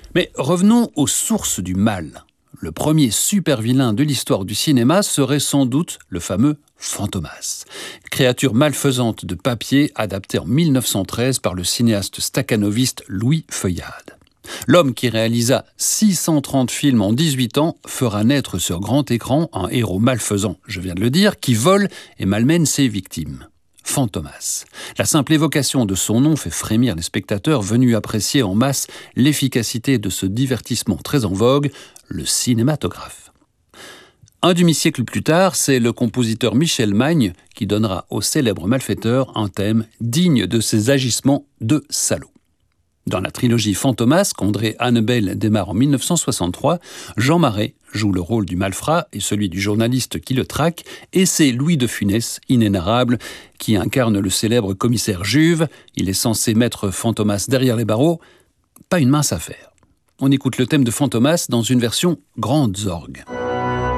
Mais revenons aux sources du mal. Le premier super-vilain de l'histoire du cinéma serait sans doute le fameux Fantomas. Créature malfaisante de papier adaptée en 1913 par le cinéaste stakhanoviste Louis Feuillade. L'homme qui réalisa 630 films en 18 ans fera naître sur grand écran un héros malfaisant, je viens de le dire, qui vole et malmène ses victimes. Fantomas. La simple évocation de son nom fait frémir les spectateurs venus apprécier en masse l'efficacité de ce divertissement très en vogue, le cinématographe. Un demi-siècle plus tard, c'est le compositeur Michel Magne qui donnera au célèbre malfaiteur un thème digne de ses agissements de salaud. Dans la trilogie Fantomas, qu'André Annebel démarre en 1963, Jean Marais joue le rôle du malfrat et celui du journaliste qui le traque, et c'est Louis de Funès, inénarrable, qui incarne le célèbre commissaire Juve. Il est censé mettre Fantomas derrière les barreaux. Pas une mince affaire. On écoute le thème de Fantomas dans une version grande orgue.